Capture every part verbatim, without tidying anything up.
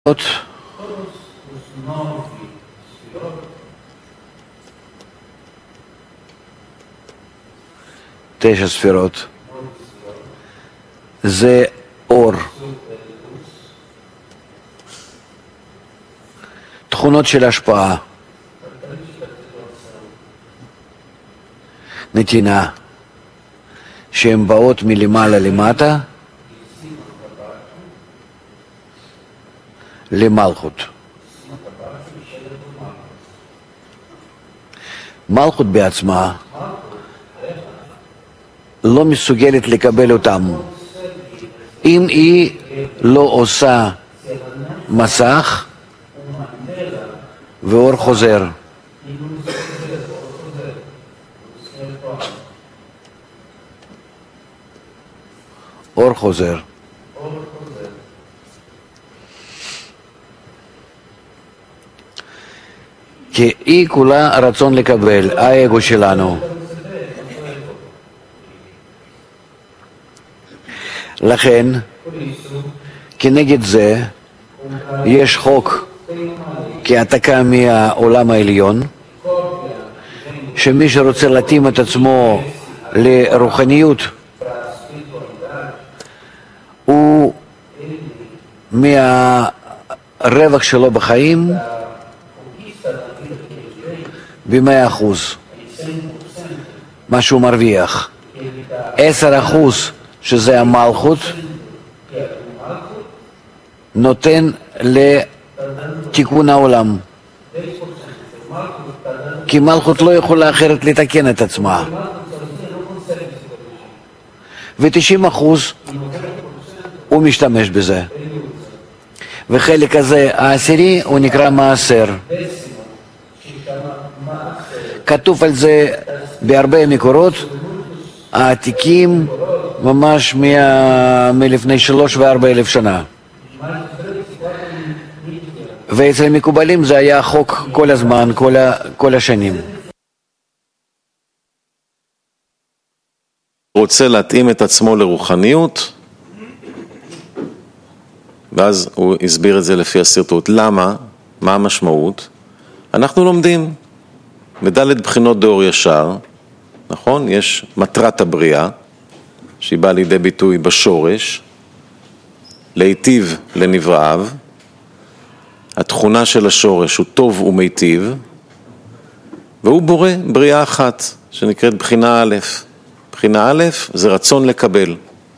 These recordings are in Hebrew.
תשע ספירות. זה אור. תכונות של השפעה. נתינה, שהן באות מלמעלה למטה למלכות. מלכות בעצמה לא מסוגלת לקבל אותם אם היא לא עושה מסך ואור חוזר. אור חוזר. כי היא כולה רצון לקבל, האגו שלנו. לכן, כנגד זה, יש חוק כהעתקה מהעולם העליון, שמי שרוצה להתאים את עצמו לרוחניות, הוא מהרווח שלו בחיים במאה אחוז, מה שהוא מרוויח. עשר אחוז שזה המלכות נותן לתיקון העולם, כי מלכות לא יכולה אחרת לתקן את עצמה. ו-תשעים אחוז הוא משתמש בזה, וחלק הזה העשירי הוא נקרא מעשר. כתוב על זה בהרבה מקורות העתיקים, ממש מה... מלפני שלוש וארבע אלף שנה. ואצל המקובלים זה היה חוק כל הזמן, כל, ה... כל השנים. רוצה להתאים את עצמו לרוחניות, ואז הוא הסביר את זה לפי הסרטוט. למה? מה המשמעות? אנחנו לומדים מדלת בחינות דאור ישר, נכון? יש מטרת הבריאה, שהיא באה לידי ביטוי בשורש, להיטיב לנבראיו. התכונה של השורש הוא טוב ומיטיב, והוא בורא בריאה אחת, שנקראת בחינה א'. בחינה א' זה רצון לקבל.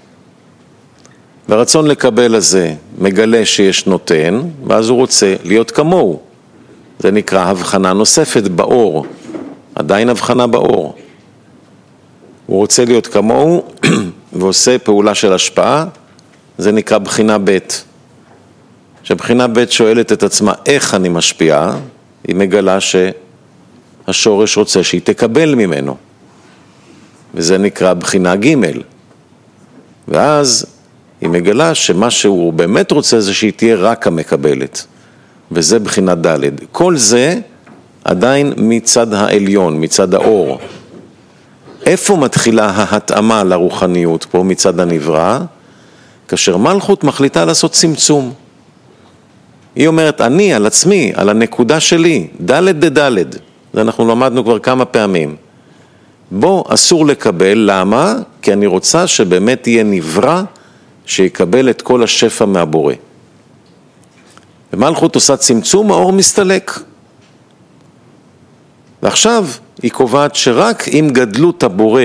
והרצון לקבל הזה מגלה שיש נותן, ואז הוא רוצה להיות כמוהו. זה נקרא הבחנה נוספת באור, עדיין הבחנה באור. הוא רוצה להיות כמוהו ועושה פעולה של השפעה, זה נקרא בחינה ב'. שבחינה ב' שואלת את עצמה איך אני משפיעה, היא מגלה שהשורש רוצה שהיא תקבל ממנו, וזה נקרא בחינה ג'. ואז היא מגלה שמה שהוא באמת רוצה זה שהיא תהיה רק המקבלת, וזה בחינה ד'. כל זה עדיין מצד העליון, מצד האור. איפה מתחילה ההתאמה לרוחניות פה מצד הנברא? כאשר מלכות מחליטה לעשות צמצום. היא אומרת, אני על עצמי, על הנקודה שלי, ד' ד'. זה אנחנו למדנו כבר כמה פעמים. בו אסור לקבל, למה? כי אני רוצה שבאמת יהיה נברא שיקבל את כל השפע מהבורא. ומלכות עושה צמצום, האור מסתלק. ועכשיו היא קובעת שרק אם גדלות הבורא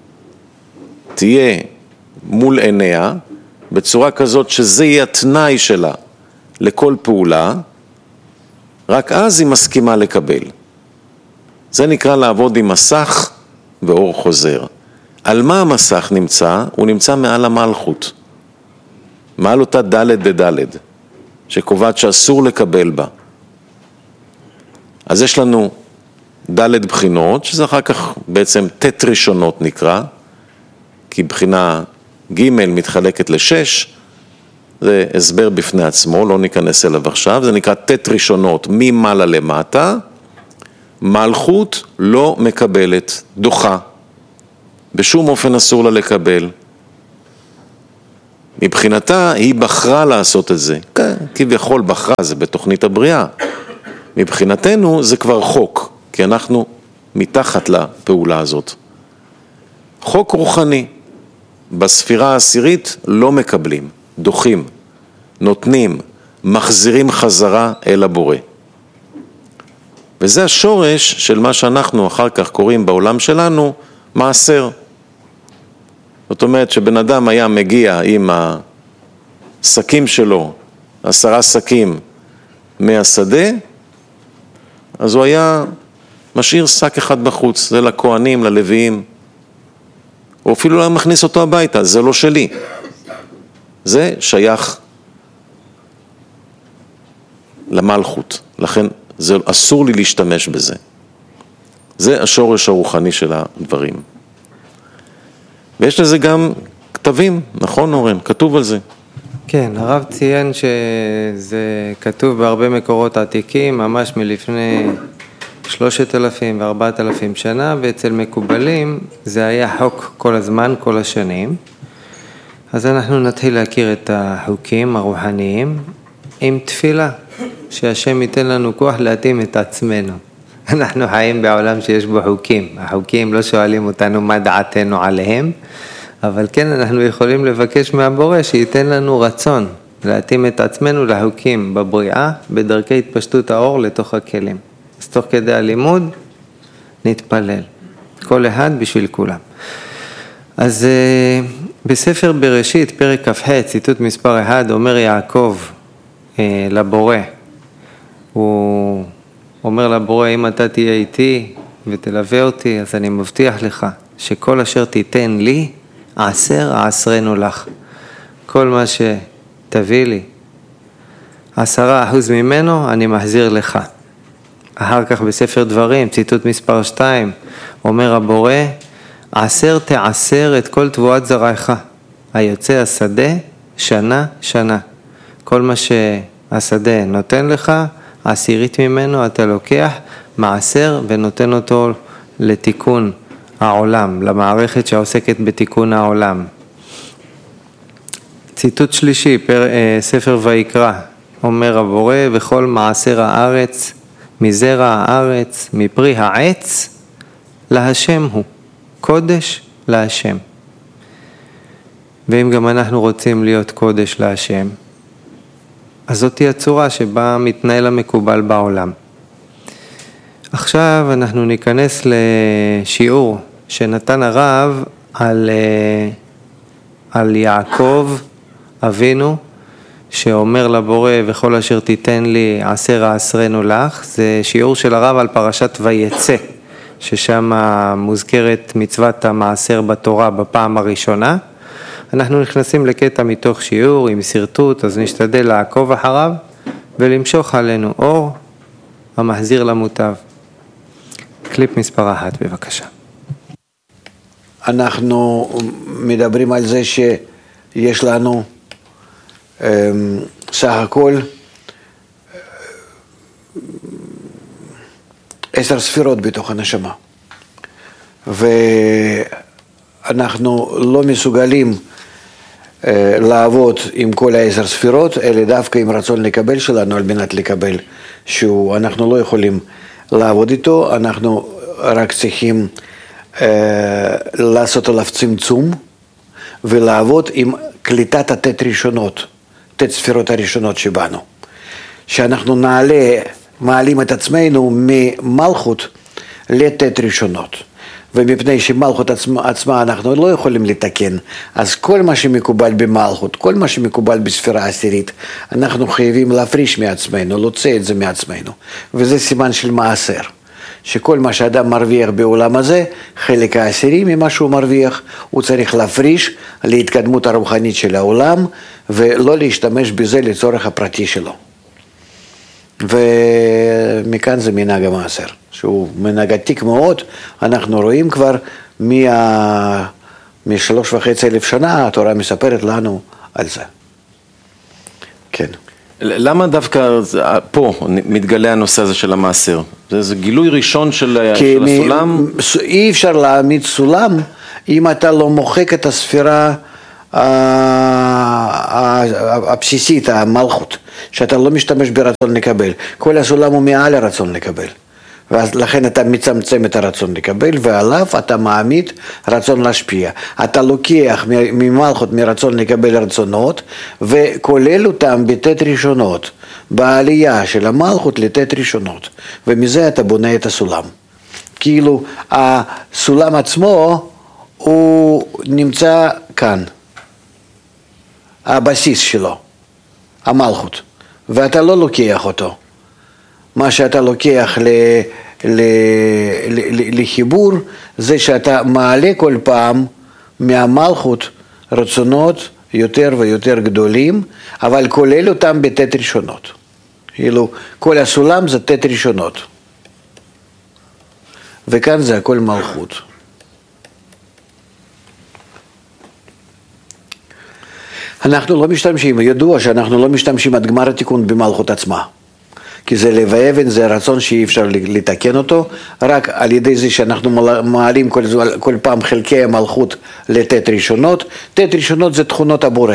תהיה מול עיניה, בצורה כזאת שזה יהיה התנאי שלה לכל פעולה, רק אז היא מסכימה לקבל. זה נקרא לעבוד עם מסך ואור חוזר. על מה המסך נמצא? הוא נמצא מעל המלכות. מעל אותה ד' ד', שקובעת שאסור לקבל בה. אז יש לנו ד' בחינות, שזה אחר כך בעצם ת' ראשונות נקרא, כי בחינה ג' מתחלקת לשש, זה הסבר בפני עצמו, לא ניכנס אליו עכשיו, זה נקרא ת' ראשונות ממעלה למטה. מלכות לא מקבלת, דוחה, בשום אופן אסור לה לקבל. מבחינתה היא בחרה לעשות את זה. כן, כביכול בחרה, זה בתוכנית הבריאה. מבחינתנו זה כבר חוק, כי אנחנו מתחת לפעולה הזאת. חוק רוחני. בספירה העשירית לא מקבלים, דוחים, נותנים, מחזירים חזרה אל הבורא. וזה השורש של מה שאנחנו אחר כך קוראים בעולם שלנו מעשר. זאת אומרת שבן אדם היה מגיע עם השקים שלו, עשרה שקים מהשדה, אז הוא היה משאיר שק אחד בחוץ, זה לכהנים, ללוויים. הוא אפילו לא מכניס אותו הביתה, זה לא שלי. זה שייך למלכות, לכן זה אסור לי להשתמש בזה. זה השורש הרוחני של הדברים. ויש לזה גם כתבים, נכון אורן? כתוב על זה. כן, הרב ציין שזה כתוב בהרבה מקורות עתיקים, ממש מלפני שלושת אלפים וארבעת אלפים שנה, ואצל מקובלים זה היה חוק כל הזמן, כל השנים. אז אנחנו נתחיל להכיר את החוקים הרוחניים עם תפילה, שהשם ייתן לנו כוח להתאים את עצמנו. אנחנו חיים בעולם שיש בו חוקים. החוקים לא שואלים אותנו מה דעתנו עליהם, אבל כן אנחנו יכולים לבקש מהבורא שייתן לנו רצון להתאים את עצמנו לחוקים בבריאה, בדרכי התפשטות האור לתוך הכלים. אז תוך כדי הלימוד נתפלל, כל אחד בשביל כולם. אז בספר בראשית, פרק כ"ח, ציטוט מספר אחד, אומר יעקב לבורא, הוא אומר לבורא, אם אתה תהיה איתי ותלווה אותי, אז אני מבטיח לך שכל אשר תיתן לי, עשר עשרנו לך. כל מה שתביא לי, עשרה אחוז ממנו, אני מחזיר לך. אחר כך בספר דברים, ציטוט מספר שתיים, אומר הבורא, עשר תעשר את כל תבואת זרעך, היוצא השדה שנה שנה. כל מה שהשדה נותן לך, עשירית ממנו אתה לוקח מעשר ונותן אותו לתיקון העולם, למערכת שעוסקת בתיקון העולם. ציטוט שלישי, פר, ספר ויקרא, אומר הבורא, וכל מעשר הארץ, מזרע הארץ, מפרי העץ, להשם הוא, קודש להשם. ואם גם אנחנו רוצים להיות קודש להשם, אז זאת היא הצורה שבה מתנהל המקובל בעולם. עכשיו אנחנו ניכנס לשיעור שנתן הרב על, על יעקב אבינו, שאומר לבורא וכל אשר תיתן לי עשר עשרנו לך. זה שיעור של הרב על פרשת ויצא, ששם מוזכרת מצוות המעשר בתורה בפעם הראשונה. אנחנו נכנסים לקטע מתוך שיעור עם סרטוט, אז נשתדל לעקוב אחריו ולמשוך עלינו אור המחזיר למוטב. קליפ מספר אחת, בבקשה. אנחנו מדברים על זה שיש לנו סך הכל עשר ספירות בתוך הנשמה, ואנחנו לא מסוגלים לעבוד עם כל העשר ספירות, אלא דווקא עם רצון לקבל שלנו על מנת לקבל, שאנחנו לא יכולים לעבוד איתו, אנחנו רק צריכים אה, לעשות עליו צמצום ולעבוד עם קליטת התת ראשונות, תת ספירות הראשונות שבנו, שאנחנו נעלה, מעלים את עצמנו ממלכות לתת ראשונות. ומפני שמלכות עצמה, עצמה אנחנו לא יכולים לתקן, אז כל מה שמקובל במלכות, כל מה שמקובל בספירה עשירית, אנחנו חייבים להפריש מעצמנו, להוציא את זה מעצמנו. וזה סימן של מעשר, שכל מה שאדם מרוויח בעולם הזה, חלק העשירי ממה שהוא מרוויח, הוא צריך להפריש להתקדמות הרוחנית של העולם, ולא להשתמש בזה לצורך הפרטי שלו. ומכאן זה מנהג המעשר, שהוא מנהג עתיק מאוד. אנחנו רואים כבר מה... משלוש וחצי אלף שנה, התורה מספרת לנו על זה. כן. למה דווקא פה מתגלה הנושא הזה של המעשר? זה, זה גילוי ראשון של, של הסולם? אי אפשר להעמיד סולם אם אתה לא מוחק את הספירה הבסיסית, המלכות, שאתה לא משתמש ברצון לקבל. כל הסולם הוא מעל הרצון לקבל. ואז לכן אתה מצמצם את הרצון לקבל, ועליו אתה מעמיד רצון להשפיע. אתה לוקח ממלכות מרצון לקבל רצונות, וכולל אותם בתת ראשונות, בעלייה של המלכות לתת ראשונות. ומזה אתה בונה את הסולם. כאילו הסולם עצמו הוא נמצא כאן, הבסיס שלו, המלכות, ואתה לא לוקח אותו. מה שאתה לוקח ל, ל, ל, לחיבור זה שאתה מעלה כל פעם מהמלכות רצונות יותר ויותר גדולים, אבל כולל אותם בתת ראשונות. כאילו כל הסולם זה תת ראשונות. וכאן זה הכל מלכות. אנחנו לא משתמשים, ידוע שאנחנו לא משתמשים עד גמר התיקון במלכות עצמה. כי זה לב האבן, זה רצון שאי אפשר לתקן אותו, רק על ידי זה שאנחנו מעלים כל, כל פעם חלקי המלכות לתת ראשונות. תת ראשונות זה תכונות הבורא.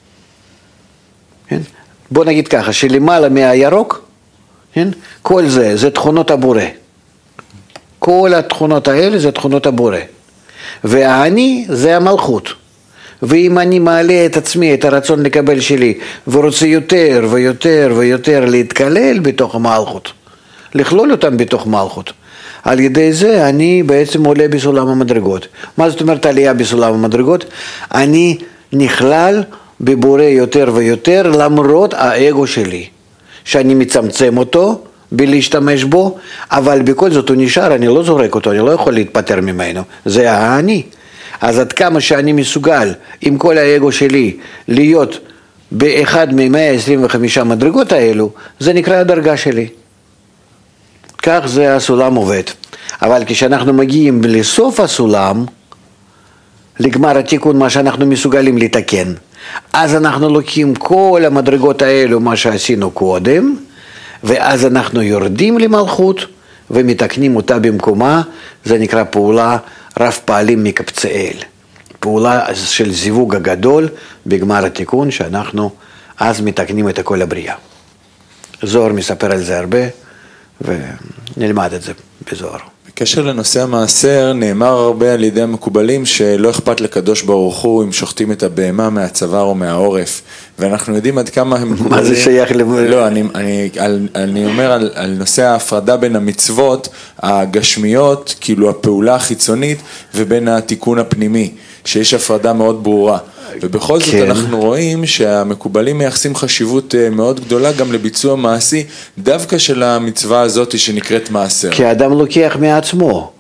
כן? בוא נגיד ככה, שלמעלה מהירוק, כן? כל זה, זה תכונות הבורא. כל התכונות האלה זה תכונות הבורא. והאני זה המלכות. ואם אני מעלה את עצמי, את הרצון לקבל שלי, ורוצה יותר ויותר ויותר להתקלל בתוך המלכות, לכלול אותם בתוך מלכות, על ידי זה אני בעצם עולה בסולם המדרגות. מה זאת אומרת עלייה בסולם המדרגות? אני נכלל בבורא יותר ויותר למרות האגו שלי, שאני מצמצם אותו בלהשתמש בו, אבל בכל זאת הוא נשאר, אני לא זורק אותו, אני לא יכול להתפטר ממנו, זה האני. אז עד כמה שאני מסוגל עם כל האגו שלי להיות באחד מ-מאה עשרים וחמש מדרגות האלו, זה נקרא הדרגה שלי. כך זה הסולם עובד. אבל כשאנחנו מגיעים לסוף הסולם, לגמר התיקון, מה שאנחנו מסוגלים לתקן, אז אנחנו לוקחים כל המדרגות האלו, מה שעשינו קודם, ואז אנחנו יורדים למלכות ומתקנים אותה במקומה. זה נקרא פעולה רב פעלים מקבצאל, פעולה של זיווג הגדול בגמר התיקון, שאנחנו אז מתקנים את כל הבריאה. זוהר מספר על זה הרבה, ונלמד את זה בזוהר. בקשר לנושא המעשר, נאמר הרבה על ידי המקובלים שלא אכפת לקדוש ברוך הוא אם שוחטים את הבהמה מהצוואר או מהעורף, ואנחנו יודעים עד כמה הם מקובלים. מה זה שייך ל... לא, אני, אני, על, אני אומר על, על נושא ההפרדה בין המצוות הגשמיות, כאילו הפעולה החיצונית, ובין התיקון הפנימי, שיש הפרדה מאוד ברורה. ובכל זאת כן. אנחנו רואים שהמקובלים מייחסים חשיבות מאוד גדולה גם לביצוע מעשי, דווקא של המצווה הזאת שנקראת מעשר. כי האדם לוקח מעצמו,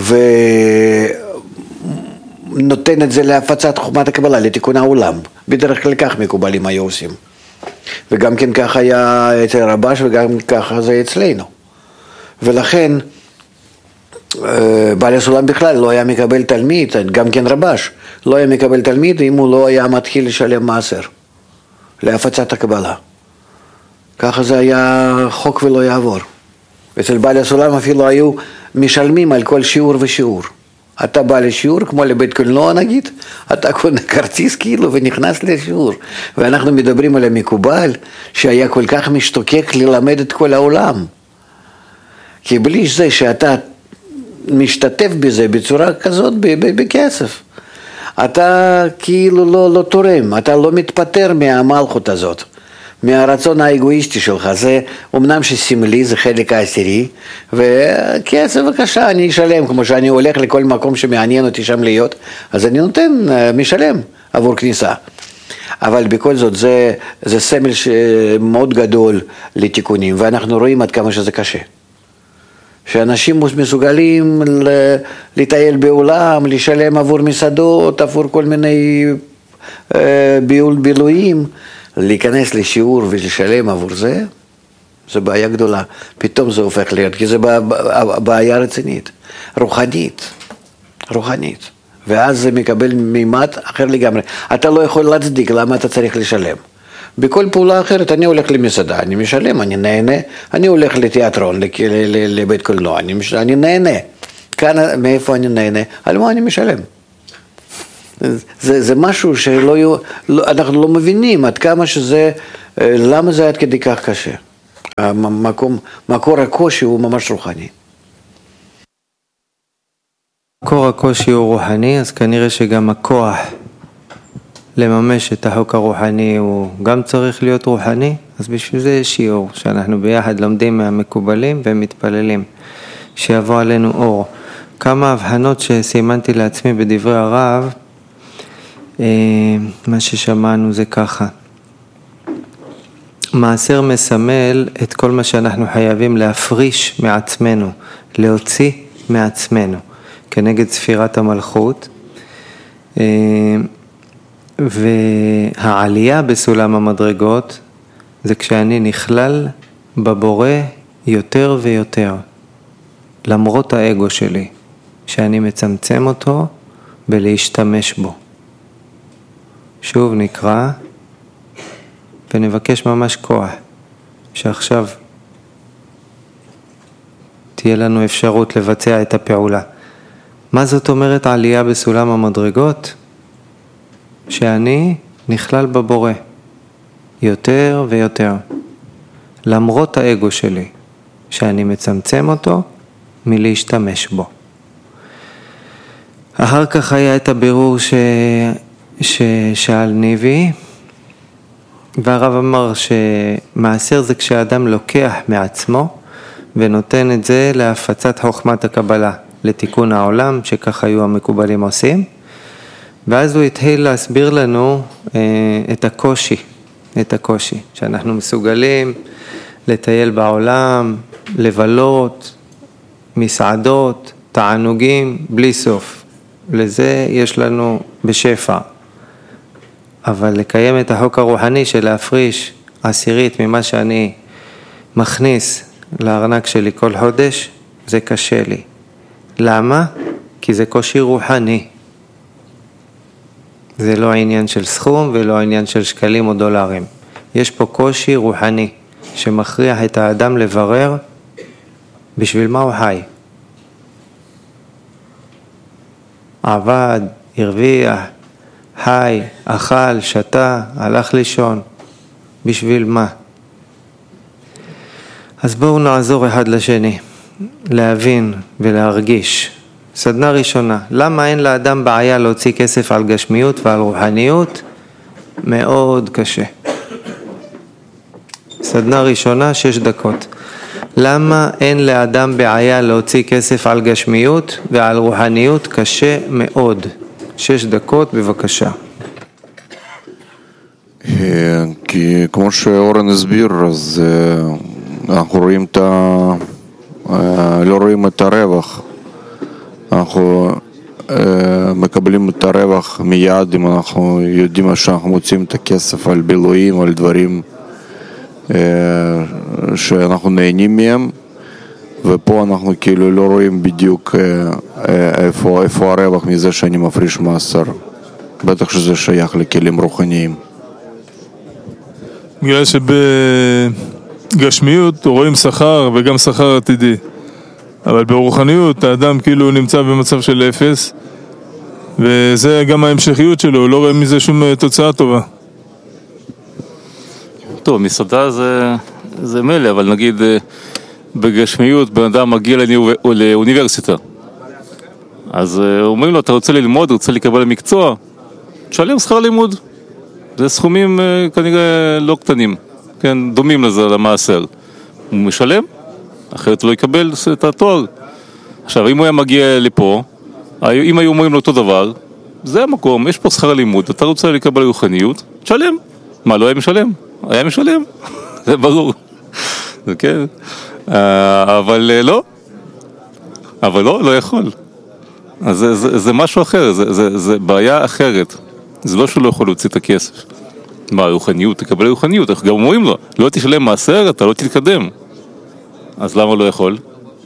ונותן את זה להפצת חוכמת הקבלה, לתיקון העולם. בדרך כלל כך מקובלים היו עושים. וגם כן כך היה אצל רבש, וגם ככה זה אצלנו. ולכן, בעל הסולם בכלל לא היה מקבל תלמיד, גם כן רבש, לא היה מקבל תלמיד אם הוא לא היה מתחיל לשלם מעשר, להפצת הקבלה. ככה זה היה חוק ולא יעבור. אצל בעל הסולם אפילו היו משלמים על כל שיעור ושיעור. אתה בא לשיעור, כמו לבית קולנוע נגיד, אתה קונה כרטיס כאילו ונכנס לשיעור. ואנחנו מדברים על המקובל שהיה כל כך משתוקק ללמד את כל העולם. כי בלי זה שאתה משתתף בזה בצורה כזאת בכסף, אתה כאילו לא, לא תורם, אתה לא מתפטר מהמלכות הזאת, מהרצון האגואיסטי שלך. זה אמנם שסמלי, זה חלק העשירי, וכסף בבקשה אני אשלם, כמו שאני הולך לכל מקום שמעניין אותי שם להיות, אז אני נותן, משלם עבור כניסה. אבל בכל זאת זה, זה סמל מאוד גדול לתיקונים, ואנחנו רואים עד כמה שזה קשה. שאנשים מסוגלים לטייל בעולם, לשלם עבור מסעדות, עבור כל מיני בילויים, להיכנס לשיעור ולשלם עבור זה, זה בעיה גדולה. פתאום זה הופך להיות, כי זה בעיה רצינית, רוחנית, רוחנית. ואז זה מקבל מימד אחר לגמרי. אתה לא יכול להצדיק למה אתה צריך לשלם. בכל פעולה אחרת, אני הולך למסעדה, אני משלם, אני נהנה, אני הולך לתיאטרון, לבית קולנוע, אני, אני נהנה. כאן, מאיפה אני נהנה? על מה אני משלם? זה, זה משהו שלא, לא, אנחנו לא מבינים עד כמה שזה, למה זה עד כדי כך קשה. המקום, מקור הקושי הוא ממש רוחני. מקור הקושי הוא רוחני, אז כנראה שגם הכוח לממש את החוק הרוחני הוא גם צריך להיות רוחני, אז בשביל זה יש שיעור, שאנחנו ביחד לומדים מהמקובלים ומתפללים, שיבוא עלינו אור. כמה הבחנות שסימנתי לעצמי בדברי הרב, מה ששמענו זה ככה. מעשר מסמל את כל מה שאנחנו חייבים להפריש מעצמנו, להוציא מעצמנו, כנגד ספירת המלכות, והעלייה בסולם המדרגות זה כשאני נכלל בבורא יותר ויותר, למרות האגו שלי, שאני מצמצם אותו בלהשתמש בו. שוב נקרא ונבקש ממש כוח, שעכשיו תהיה לנו אפשרות לבצע את הפעולה. מה זאת אומרת עלייה בסולם המדרגות? שאני נכלל בבורא יותר ויותר, למרות האגו שלי, שאני מצמצם אותו מלהשתמש בו. אחר כך היה את הבירור ש... ששאל ניבי, והרב אמר שמעשר זה כשאדם לוקח מעצמו ונותן את זה להפצת חוכמת הקבלה, לתיקון העולם, שכך היו המקובלים עושים. ואז הוא התחיל להסביר לנו אה, את הקושי, את הקושי, שאנחנו מסוגלים לטייל בעולם, לבלות, מסעדות, תענוגים, בלי סוף. לזה יש לנו בשפע. אבל לקיים את החוק הרוחני של להפריש עשירית ממה שאני מכניס לארנק שלי כל חודש, זה קשה לי. למה? כי זה קושי רוחני. זה לא העניין של סכום ולא העניין של שקלים או דולרים. יש פה קושי רוחני שמכריח את האדם לברר בשביל מה הוא חי. עבד, הרוויח, חי, אכל, שתה, הלך לישון. בשביל מה? אז בואו נעזור אחד לשני, להבין ולהרגיש. סדנה ראשונה, למה אין לאדם בעיה להוציא כסף על גשמיות ועל רוחניות? מאוד קשה. סדנה ראשונה, שש דקות. למה אין לאדם בעיה להוציא כסף על גשמיות ועל רוחניות? קשה מאוד. שש דקות, בבקשה. כי כמו שאורן הסביר, אז אנחנו רואים את ה... לא רואים את הרווח. אנחנו מקבלים את הרווח מיד אם אנחנו יודעים שאנחנו מוצאים את הכסף על בילויים, על דברים שאנחנו נהנים מהם, ופה אנחנו כאילו לא רואים בדיוק איפה, איפה הרווח מזה שאני מפריש מעשר. בטח שזה שייך לכלים רוחניים. בגלל שבגשמיות רואים שכר וגם שכר עתידי, אבל ברוחניות האדם כאילו נמצא במצב של אפס, וזה גם ההמשכיות שלו, הוא לא רואה מזה שום תוצאה טובה. טוב, מסעדה זה, זה מלא, אבל נגיד בגשמיות בן אדם מגיע לאוניב... לאוניברסיטה, אז אומרים לו, אתה רוצה ללמוד, רוצה לקבל מקצוע, תשלם שכר לימוד. זה סכומים כנראה לא קטנים, כן, דומים לזה, למעשר. הוא משלם, אחרת הוא לא יקבל את התואר. עכשיו, אם הוא היה מגיע לפה, אם היו אומרים לו אותו דבר, זה המקום, יש פה שכר לימוד, אתה רוצה לקבל רוחניות, תשלם. מה, לא היה משלם? היה משלם, זה ברור. זה כן. אבל לא. אבל לא, לא יכול. אז זה, זה, זה משהו אחר, זה, זה, זה בעיה אחרת. זה לא שהוא לא יכול להוציא את הכסף. מה, רוחניות, תקבל רוחניות. גם אומרים לו, לא תשלם מעשר, אתה לא תתקדם. אז למה לא יכול?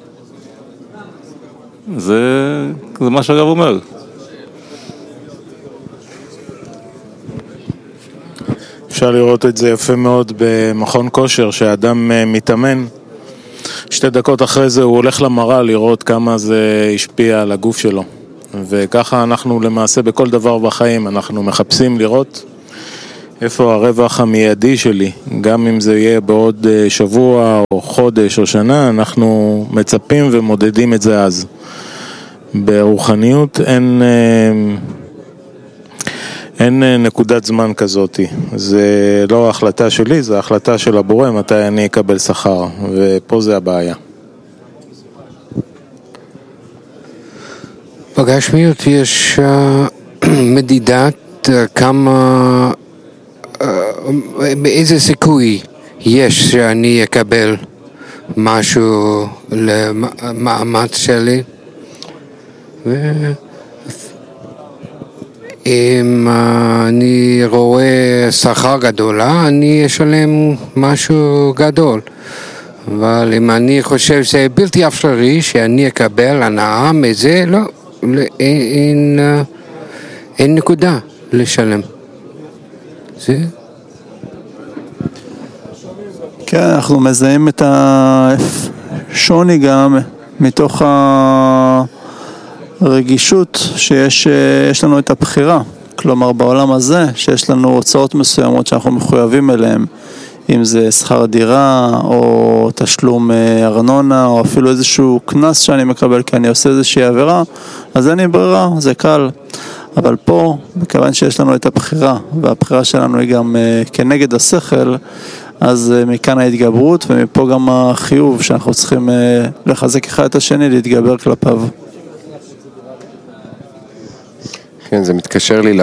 זה, זה מה שהרב אומר. אפשר לראות את זה יפה מאוד במכון כושר, שהאדם מתאמן. שתי דקות אחרי זה הוא הולך למראה לראות כמה זה השפיע על הגוף שלו. וככה אנחנו למעשה בכל דבר בחיים, אנחנו מחפשים לראות איפה הרווח המיידי שלי, גם אם זה יהיה בעוד שבוע או חודש או שנה, אנחנו מצפים ומודדים את זה אז. ברוחניות אין, אין נקודת זמן כזאת, זה לא החלטה שלי, זה החלטה של הבורא מתי אני אקבל שכר, ופה זה הבעיה. בגשמיות יש מדידת כמה, באיזה סיכוי יש שאני אקבל משהו למאמץ שלי, ואם אני רואה שכר גדולה אני אשלם משהו גדול, אבל אם אני חושב שזה בלתי אפשרי שאני אקבל הנאה מזה, לא, אין, אין נקודה לשלם. זה? כן, אנחנו מזהים את השוני גם מתוך הרגישות שיש יש לנו את הבחירה. כלומר, בעולם הזה שיש לנו הוצאות מסוימות שאנחנו מחויבים אליהן, אם זה שכר דירה או תשלום ארנונה או אפילו איזשהו כנס שאני מקבל כי אני עושה איזושהי עבירה, אז אין לי ברירה, זה קל. אבל פה, מכיוון שיש לנו את הבחירה, והבחירה שלנו היא גם כנגד השכל, אז מכאן ההתגברות ומפה גם החיוב שאנחנו צריכים לחזק אחד את השני, להתגבר כלפיו. כן, זה מתקשר לי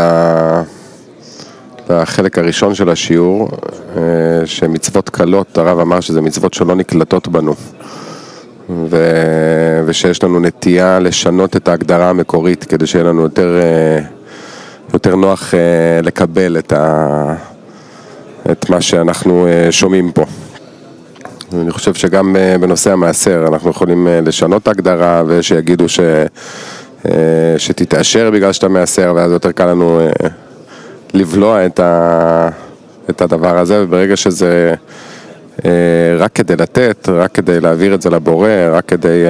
לחלק הראשון של השיעור, שמצוות קלות, הרב אמר שזה מצוות שלא נקלטות בנו, ו... ושיש לנו נטייה לשנות את ההגדרה המקורית, כדי שיהיה לנו יותר, יותר נוח לקבל את, ה... את מה שאנחנו שומעים פה. אני חושב שגם בנושא המעשר אנחנו יכולים לשנות ההגדרה, ושיגידו ש... שתתאשר בגלל שאתה מעשר, ואז יותר קל לנו לבלוע את, ה... את הדבר הזה, וברגע שזה רק כדי לתת, רק כדי להעביר את זה לבורא, רק כדי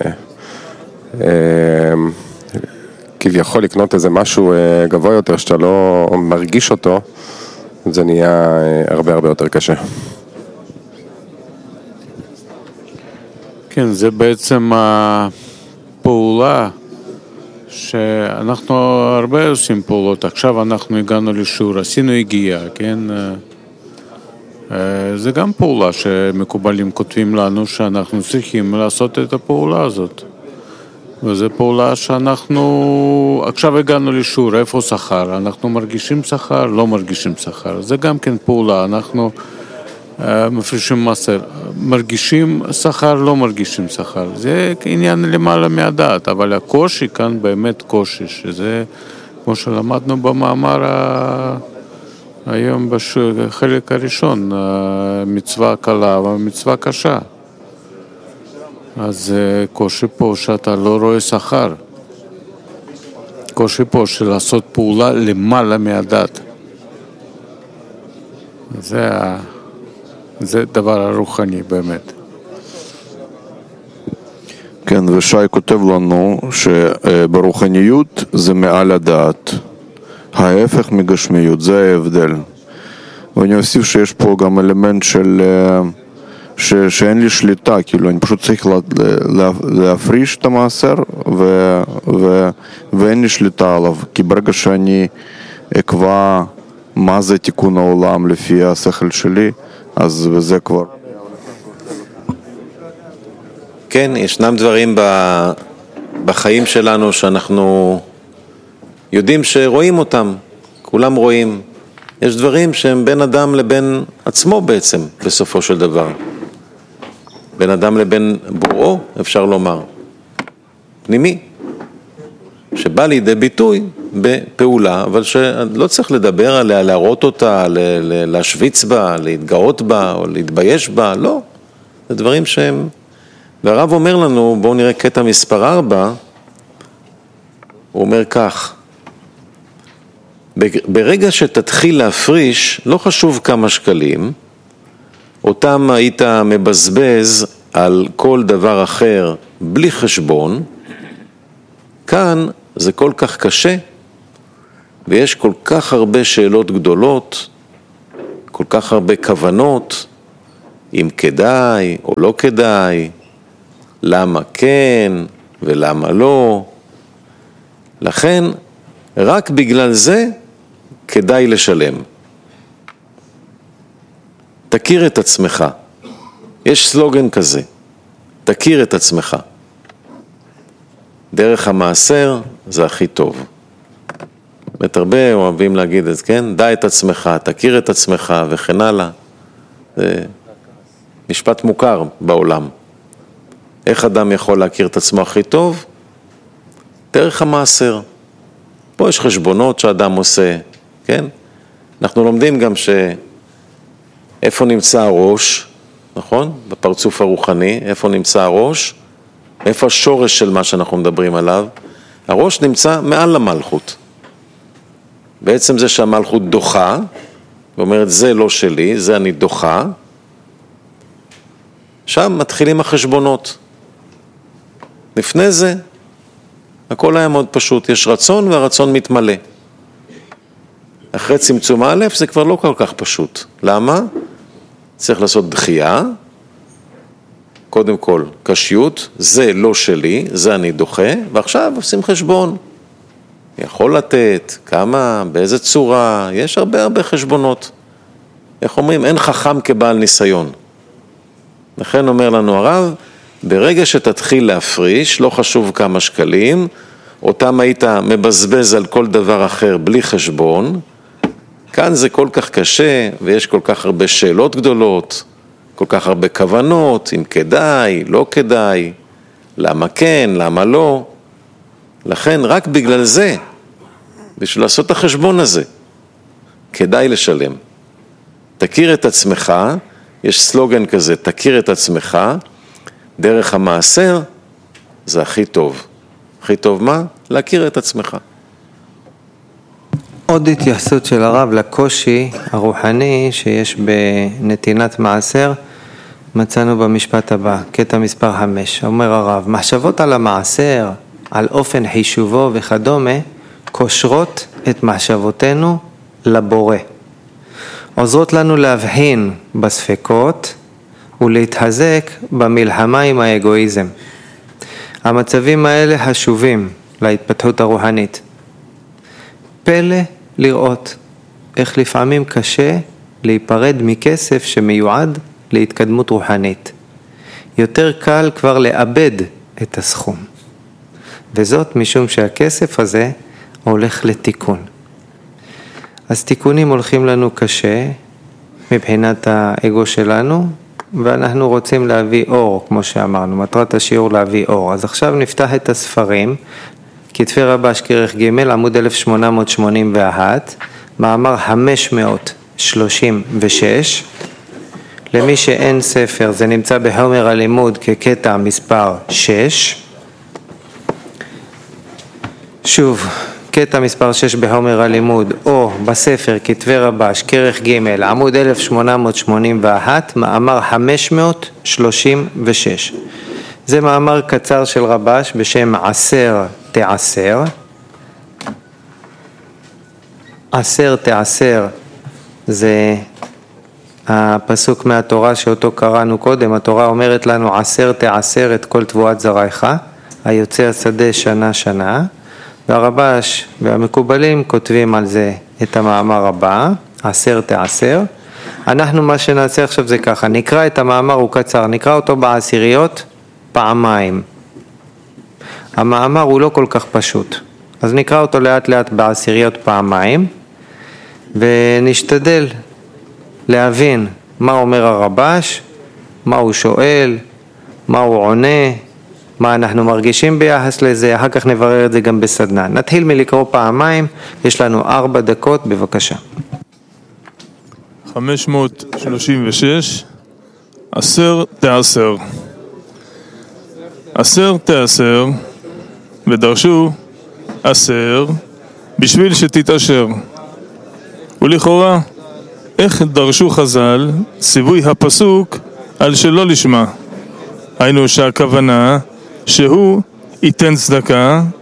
כביכול לקנות איזה משהו גבוה יותר שאתה לא מרגיש אותו, זה נהיה הרבה הרבה יותר קשה. כן, זה בעצם הפעולה שאנחנו הרבה עושים פעולות. עכשיו אנחנו הגענו לשיעור, עשינו הגיעה, כן? זה גם פעולה שמקובלים כותבים לנו שאנחנו צריכים לעשות את הפעולה הזאת. וזו פעולה שאנחנו עכשיו הגענו לשיעור, איפה שכר? אנחנו מרגישים שכר, לא מרגישים שכר. זה גם כן פעולה, אנחנו מפרישים מסר, מרגישים שכר, לא מרגישים שכר. זה עניין למעלה מהדעת, אבל הקושי כאן באמת קושי, שזה כמו שלמדנו במאמר ה... היום בחלק הראשון, מצווה קלה ומצווה קשה. אז קושי פה שאתה לא רואה שכר. קושי פה של לעשות פעולה למעלה מהדת. זה, זה דבר הרוחני באמת. כן, ושי כותב לנו שברוחניות זה מעל הדעת. ההפך מגשמיות, זה ההבדל. ואני אוסיף שיש פה גם אלמנט של ש, שאין לי שליטה, כאילו אני פשוט צריך לה, לה, להפריש את המעשר ו, ו, ואין לי שליטה עליו, כי ברגע שאני אקבע מה זה תיקון העולם לפי השכל שלי, אז זה כבר... כן, ישנם דברים בחיים שלנו שאנחנו יודעים שרואים אותם, כולם רואים. יש דברים שהם בין אדם לבין עצמו בעצם, בסופו של דבר. בין אדם לבין בוראו, אפשר לומר. פנימי. שבא לידי ביטוי בפעולה, אבל שלא צריך לדבר עליה, להראות אותה, להשוויץ בה, להתגאות בה, או להתבייש בה, לא. זה דברים שהם... והרב אומר לנו, בואו נראה קטע מספר ארבע, הוא אומר כך, ברגע שתתחיל להפריש, לא חשוב כמה שקלים, אותם היית מבזבז על כל דבר אחר בלי חשבון, כאן זה כל כך קשה, ויש כל כך הרבה שאלות גדולות, כל כך הרבה כוונות, אם כדאי או לא כדאי, למה כן ולמה לא. לכן, רק בגלל זה כדאי לשלם. תכיר את עצמך. יש סלוגן כזה, תכיר את עצמך. דרך המעשר זה הכי טוב. באמת הרבה אוהבים להגיד את זה, כן? דע את עצמך, תכיר את עצמך וכן הלאה. זה משפט מוכר בעולם. איך אדם יכול להכיר את עצמו הכי טוב? דרך המעשר. פה יש חשבונות שאדם עושה, כן? אנחנו לומדים גם שאיפה נמצא הראש, נכון? בפרצוף הרוחני, איפה נמצא הראש? איפה השורש של מה שאנחנו מדברים עליו? הראש נמצא מעל המלכות. בעצם זה שהמלכות דוחה, ואומרת זה לא שלי, זה אני דוחה, שם מתחילים החשבונות. לפני זה, הכל היה מאוד פשוט, יש רצון והרצון מתמלא. אחרי צמצום א' זה כבר לא כל כך פשוט. למה? צריך לעשות דחייה, קודם כל קשיות, זה לא שלי, זה אני דוחה, ועכשיו עושים חשבון. יכול לתת, כמה, באיזה צורה, יש הרבה הרבה חשבונות. איך אומרים? אין חכם כבעל ניסיון. לכן אומר לנו הרב, ברגע שתתחיל להפריש, לא חשוב כמה שקלים, אותם היית מבזבז על כל דבר אחר בלי חשבון, כאן זה כל כך קשה, ויש כל כך הרבה שאלות גדולות, כל כך הרבה כוונות, אם כדאי, לא כדאי, למה כן, למה לא. לכן רק בגלל זה, בשביל לעשות את החשבון הזה, כדאי לשלם. תכיר את עצמך, יש סלוגן כזה, תכיר את עצמך, דרך המעשר זה הכי טוב. הכי טוב מה? להכיר את עצמך. עוד התייחסות של הרב לקושי הרוחני שיש בנתינת מעשר, מצאנו במשפט הבא, קטע מספר חמש. אומר הרב, מחשבות על המעשר, על אופן חישובו וכדומה, קושרות את מחשבותינו לבורא. עוזרות לנו להבחין בספקות ולהתחזק במלחמה עם האגואיזם. המצבים האלה חשובים להתפתחות הרוחנית. פלא לראות איך לפעמים קשה להיפרד מכסף שמיועד להתקדמות רוחנית. יותר קל כבר לאבד את הסכום. וזאת משום שהכסף הזה הולך לתיקון. אז תיקונים הולכים לנו קשה מבחינת האגו שלנו, ואנחנו רוצים להביא אור, כמו שאמרנו, מטרת השיעור להביא אור. אז עכשיו נפתח את הספרים, כתבי רבש כרך ג' עמוד אלף שמונה מאות שמונים ואחת, מאמר חמש מאות שלושים ושש, למי שאין ספר זה נמצא בחומר הלימוד כקטע מספר שש, שוב, קטע מספר שש בחומר הלימוד, או בספר כתבי רבש כרך ג' עמוד אלף שמונה מאות שמונים ואחת, מאמר חמש מאות שלושים ושש. זה מאמר קצר של רבש בשם עשר תעשר. עשר תעשר זה הפסוק מהתורה שאותו קראנו קודם. התורה אומרת לנו עשר תעשר את כל תבואת זרעך, היוצא השדה שנה שנה. והרבש והמקובלים כותבים על זה את המאמר הבא, עשר תעשר. אנחנו מה שנעשה עכשיו זה ככה, נקרא את המאמר, הוא קצר, נקרא אותו בעשיריות פעמיים. המאמר הוא לא כל כך פשוט, אז נקרא אותו לאט לאט בעשיריות פעמיים, ונשתדל להבין מה אומר הרבש, מה הוא שואל, מה הוא עונה, מה אנחנו מרגישים ביחס לזה, אחר כך נברר את זה גם בסדנה. נתחיל מלקרוא פעמיים, יש לנו ארבע דקות, בבקשה. חמש מאות שלושים ושש, עשר תעשר. עשר תעשר, ודרשו עשר, בשביל שתתעשר. ולכאורה, איך דרשו חז"ל ציווי הפסוק על שלא לשמה? היינו שהכוונה שהוא ייתן צדקה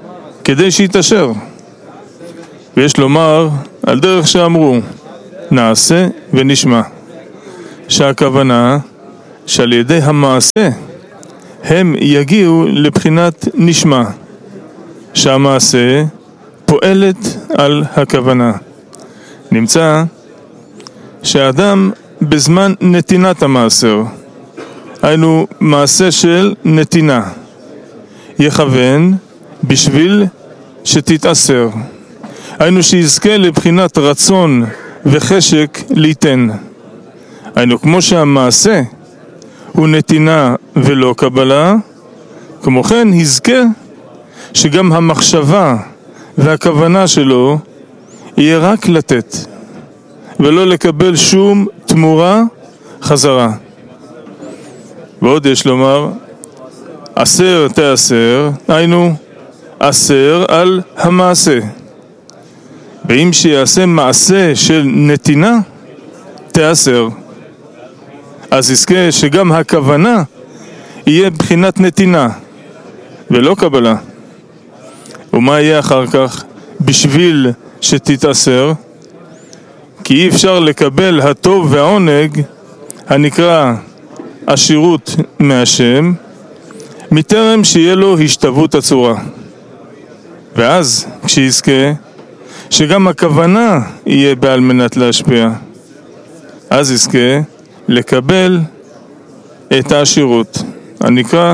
כדי שיתאשר. ויש לומר, על דרך שאמרו, נעשה ונשמע. שהכוונה שעל ידי המעשה הם יגיעו לבחינת נשמע. שהמעשה פועלת על הכוונה. נמצא שהאדם בזמן נתינת המעשר, היינו מעשה של נתינה, יכוון בשביל שתתאסר. היינו שיזכה לבחינת רצון וחשק ליתן. היינו כמו שהמעשה הוא נתינה ולא קבלה, כמו כן יזכה שגם המחשבה והכוונה שלו יהיה רק לתת ולא לקבל שום תמורה חזרה. ועוד יש לומר, אסר תאסר, היינו אסר על המעשה. ואם שיעשה מעשה של נתינה, תאסר. אז יזכה שגם הכוונה יהיה בחינת נתינה ולא קבלה. ומה יהיה אחר כך? בשביל שתתאסר, כי אי אפשר לקבל הטוב והעונג הנקרא עשירות מהשם מטרם שיהיה לו השתוות הצורה. ואז כשיזכה שגם הכוונה יהיה בעל מנת להשפיע, אז יזכה לקבל את העשירות הנקרא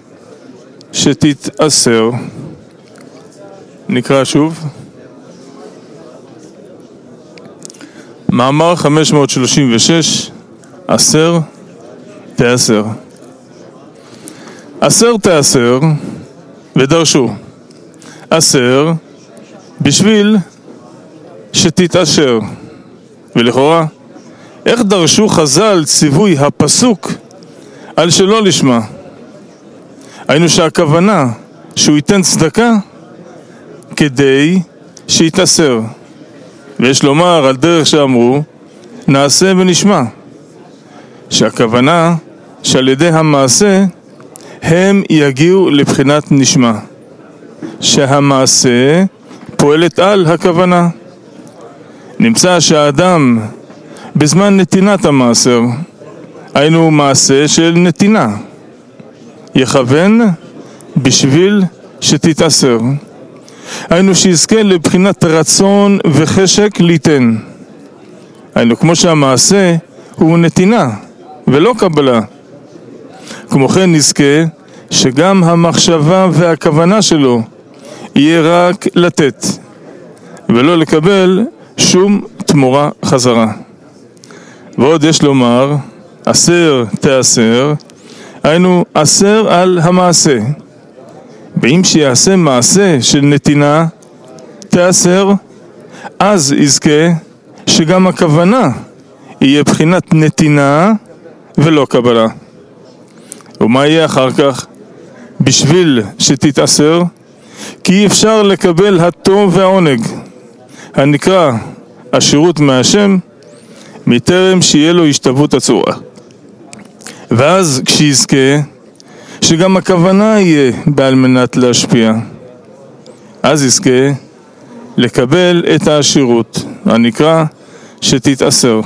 שתתאסר. נקרא שוב מאמר חמש מאות שלושים ושש, אסר תאסר. אסר תאסר, ודרשו אסר בשביל שתתאשר. ולכאורה, איך דרשו חז"ל ציווי הפסוק על שלא לשמה? היינו שהכוונה שהוא ייתן צדקה כדי שיתאסר. ויש לומר על דרך שאמרו, נעשה ונשמע. שהכוונה שעל ידי המעשה הם יגיעו לבחינת נשמע. שהמעשה פועלת על הכוונה. נמצא שהאדם בזמן נתינת המעשר, היינו מעשה של נתינה, יכוון בשביל שתתאסר. היינו שיזכה לבחינת רצון וחשק ליתן. היינו כמו שהמעשה הוא נתינה ולא קבלה. כמו כן נזכה שגם המחשבה והכוונה שלו יהיה רק לתת ולא לקבל שום תמורה חזרה. ועוד יש לומר, אסר תאסר, היינו אסר על המעשה. ואם שיעשה מעשה של נתינה תאסר, אז יזכה שגם הכוונה יהיה בחינת נתינה ולא קבלה. ומה יהיה אחר כך? בשביל שתתאסר, כי אי אפשר לקבל הטוב והעונג הנקרא עשירות מהשם מטרם שיהיה לו השתוות הצורה. ואז כשיזכה שגם הכוונה יהיה בעל מנת להשפיע, אז יזכה לקבל את העשירות הנקרא שתתאסר.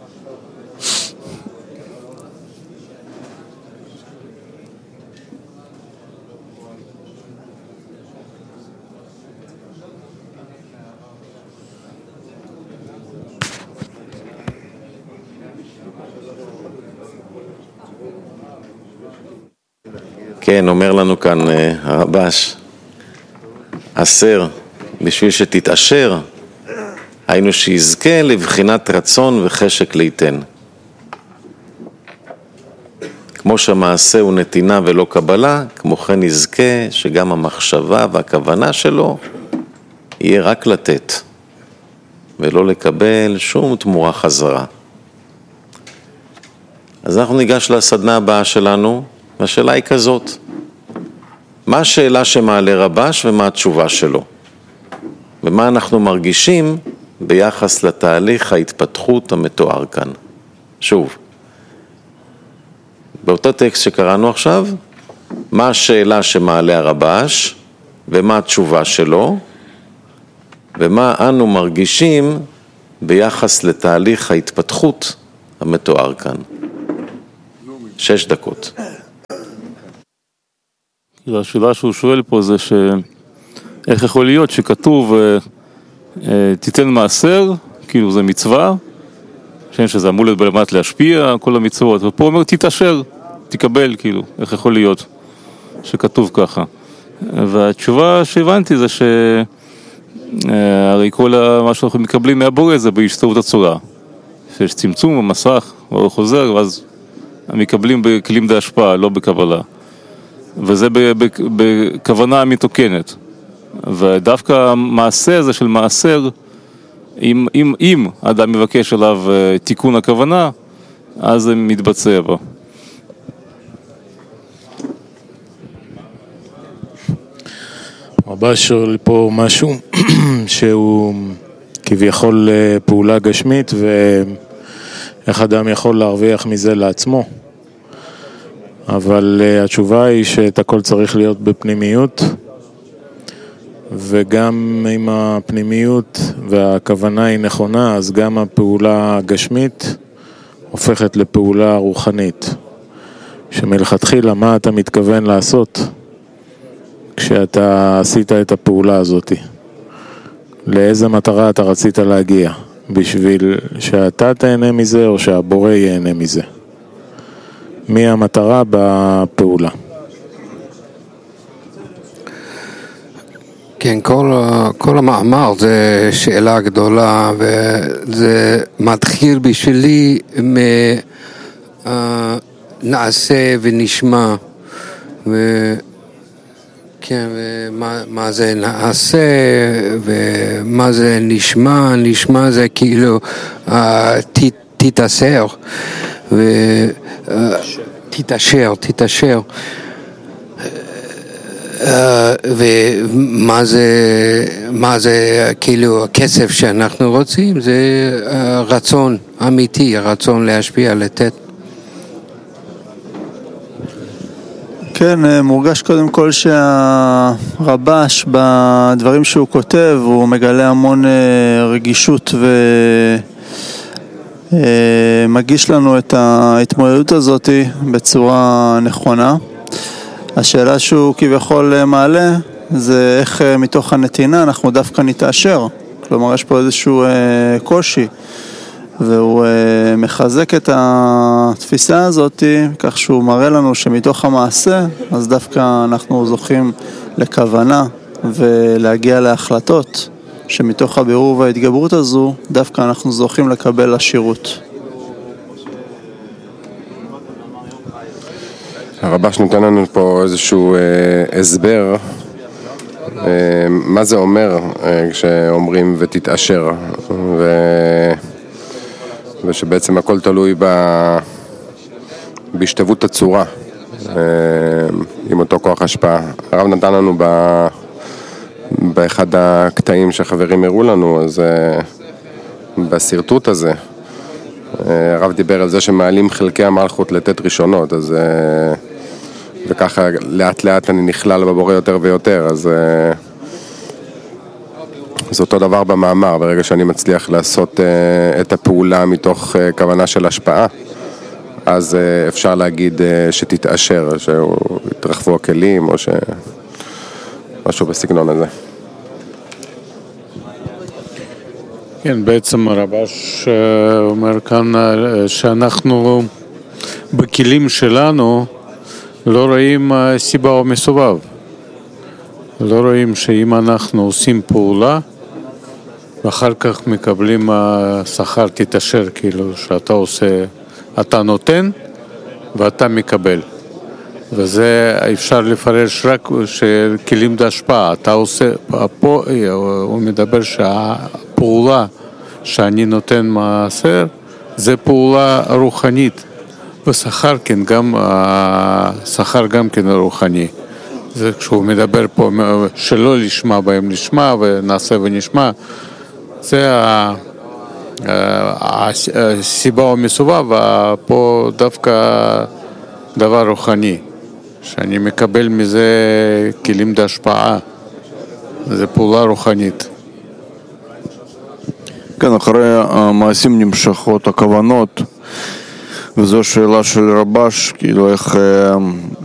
כן, אומר לנו כאן הרבש, אסר בשביל שתתאשר, היינו שיזכה לבחינת רצון וחשק ליתן. כמו שהמעשה הוא נתינה ולא קבלה, כמו כן יזכה שגם המחשבה והכוונה שלו יהיה רק לתת ולא לקבל שום תמורה חזרה. אז אנחנו ניגש לסדנה הבאה שלנו, והשאלה היא כזאת, מה השאלה שמעלה רבש ומה התשובה שלו? ומה אנחנו מרגישים ביחס לתהליך ההתפתחות המתואר כאן? שוב, באותו טקסט שקראנו עכשיו, מה השאלה שמעלה הרבש ומה התשובה שלו, ומה אנו מרגישים ביחס לתהליך ההתפתחות המתואר כאן. שש דקות. השאלה שהוא שואל פה זה שאיך יכול להיות שכתוב תיתן מעשר, כאילו זה מצווה, שזה אמור להיות בלמט להשפיע, כל המצוות, ופה אומר תתעשר, תקבל, כאילו, איך יכול להיות שכתוב ככה. והתשובה שהבנתי זה שהרי כל מה שאנחנו מקבלים מהבורא זה בהשתוות הצורה. שיש צמצום במסך, או חוזר, ואז מקבלים בכלים דה השפעה, לא בקבלה. וזה בכוונה מתוקנת. ודווקא המעשה הזה של מעשר, אם, אם, אם אדם מבקש עליו תיקון הכוונה, אז זה מתבצע בו. רבה שואל לי פה משהו שהוא כביכול פעולה גשמית, ואיך אדם יכול להרוויח מזה לעצמו. אבל התשובה היא שאת הכל צריך להיות בפנימיות, וגם אם הפנימיות והכוונה היא נכונה, אז גם הפעולה הגשמית הופכת לפעולה רוחנית. שמלכתחילה מה אתה מתכוון לעשות כשאתה עשית את הפעולה הזאת? לאיזה מטרה אתה רצית להגיע? בשביל שאתה תהנה מזה או שהבורא ייהנה מזה? מי המטרה בפעולה? כן, כל, כל המאמר זה שאלה גדולה, וזה מתחיל בשבילי מנעשה ונשמע, ו... כן, ומה, מה זה נעשה ומה זה נשמע, נשמע זה כאילו תתאשר ותתאשר, תתאשר. ומה זה, מה זה כאילו הכסף שאנחנו רוצים, זה רצון אמיתי, רצון להשפיע, לתת. כן, מורגש קודם כל שהרבש בדברים שהוא כותב, הוא מגלה המון רגישות ומגיש לנו את ההתמודדות הזאת בצורה נכונה. השאלה שהוא כביכול מעלה זה איך מתוך הנתינה אנחנו דווקא נתאשר. כלומר, יש פה איזשהו קושי, והוא מחזק את התפיסה הזאת כך שהוא מראה לנו שמתוך המעשה אז דווקא אנחנו זוכים לכוונה ולהגיע להחלטות, שמתוך הבירור וההתגברות הזו דווקא אנחנו זוכים לקבל עשירות. הרבש נותן לנו פה איזשהו אה, הסבר אה, מה זה אומר אה, כשאומרים ותתאשר, ו... ושבעצם הכל תלוי ב... בהשתוות הצורה אה, עם אותו כוח השפעה. הרב נתן לנו ב... באחד הקטעים שהחברים הראו לנו, אז אה, בסרטוט הזה הרב דיבר על זה שמעלים חלקי המלכות לתת ראשונות, אז וככה לאט לאט אני נכלל בבורא יותר ויותר, אז זה אותו דבר במאמר. ברגע שאני מצליח לעשות את הפעולה מתוך כוונה של השפעה, אז אפשר להגיד שתתאשר, שיתרחבו הכלים או שמשהו בסגנון הזה. כן, בעצם הרבש אומר כאן שאנחנו בכלים שלנו לא רואים סיבה או מסובב. לא רואים שאם אנחנו עושים פעולה ואחר כך מקבלים שכר תתאשר, כאילו שאתה עושה, אתה נותן ואתה מקבל. וזה אפשר לפרש רק שכלים להשפעה. אתה עושה, פה הוא מדבר שהפעולה שאני נותן מעשר זה פעולה רוחנית, ושכר כן, גם השכר גם כן רוחני. זה כשהוא מדבר פה שלא לשמה בהם לשמה ונעשה ונשמע, זה הסיבה או מסובב, פה דווקא דבר רוחני, שאני מקבל מזה כלים להשפעה זה פעולה רוחנית. כן, אחרי המעשים נמשכות הכוונות, וזו שאלה של רבש, כאילו איך